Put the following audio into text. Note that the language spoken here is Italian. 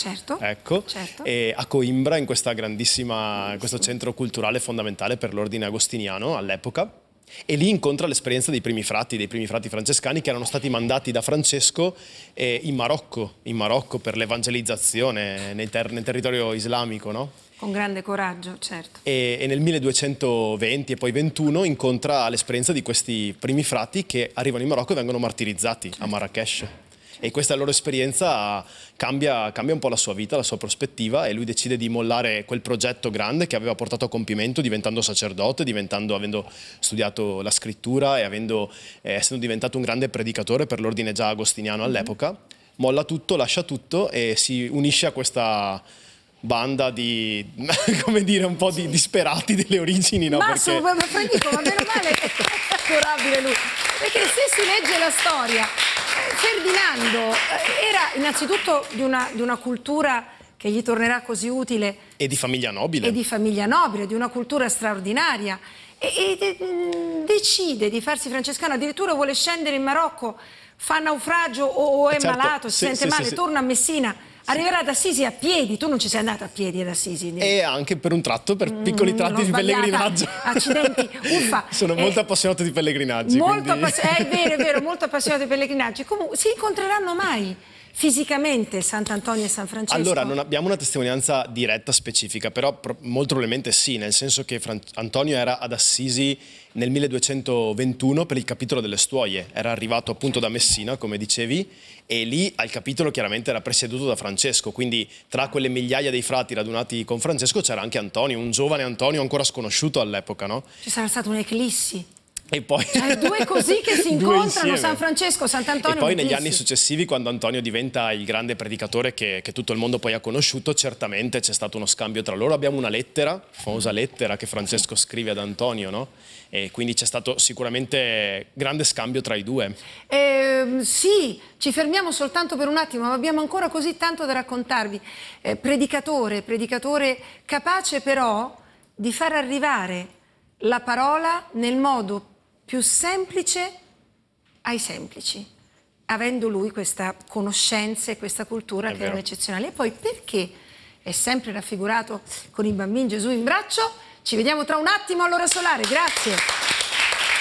Certo, ecco, certo. e a Coimbra, in questa questo centro culturale fondamentale per l'ordine agostiniano all'epoca. E lì incontra l'esperienza dei primi frati francescani che erano stati mandati da Francesco in Marocco per l'evangelizzazione nel territorio islamico, no? Con grande coraggio, certo. E nel 1220 e poi 21 incontra l'esperienza di questi primi frati che arrivano in Marocco e vengono martirizzati a Marrakesh. E questa loro esperienza cambia un po' la sua vita, la sua prospettiva, e lui decide di mollare quel progetto grande che aveva portato a compimento diventando sacerdote, avendo studiato la scrittura e essendo diventato un grande predicatore per l'ordine già agostiniano all'epoca. Molla tutto, lascia tutto e si unisce a questa banda di, come dire, un po' di disperati delle origini, no? Ma meno male, è adorabile lui, perché se si legge la storia, Ferdinando era innanzitutto di una cultura che gli tornerà così utile. E di famiglia nobile. E di famiglia nobile, di una cultura straordinaria. E decide di farsi francescano, addirittura vuole scendere in Marocco, fa naufragio o è certo, malato, si sente male, torna a Messina. Arriverà ad Assisi a piedi, tu non ci sei andata a piedi ad Assisi? E anche per un tratto, per piccoli tratti di pellegrinaggio. Accidenti, uffa. Sono molto appassionato di pellegrinaggi. È vero, molto appassionato di pellegrinaggi. Comunque, si incontreranno mai fisicamente Sant'Antonio e San Francesco? Allora, non abbiamo una testimonianza diretta specifica, però molto probabilmente sì, nel senso che Antonio era ad Assisi nel 1221 per il capitolo delle Stuoie, era arrivato appunto da Messina, come dicevi, e lì al capitolo chiaramente era presieduto da Francesco, quindi tra quelle migliaia dei frati radunati con Francesco c'era anche Antonio, un giovane Antonio ancora sconosciuto all'epoca, no? Ci sarà stata un'eclissi. E poi due così che si incontrano, San Francesco, Sant'Antonio. E poi negli anni successivi, quando Antonio diventa il grande predicatore che tutto il mondo poi ha conosciuto, certamente c'è stato uno scambio tra loro. Abbiamo una lettera, famosa lettera che Francesco scrive ad Antonio, no? E quindi c'è stato sicuramente grande scambio tra i due. Sì, ci fermiamo soltanto per un attimo, ma abbiamo ancora così tanto da raccontarvi. Predicatore capace però di far arrivare la parola nel modo più semplice ai semplici, avendo lui questa conoscenza e questa cultura che erano eccezionali. E poi perché è sempre raffigurato con i bambini Gesù in braccio? Ci vediamo tra un attimo all'ora solare, grazie.